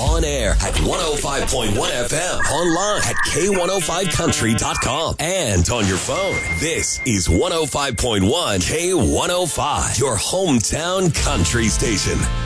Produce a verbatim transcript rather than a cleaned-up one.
On air at one oh five point one F M. Online at K one oh five country dot com. And on your phone. This is one oh five point one K one oh five. Your hometown country station.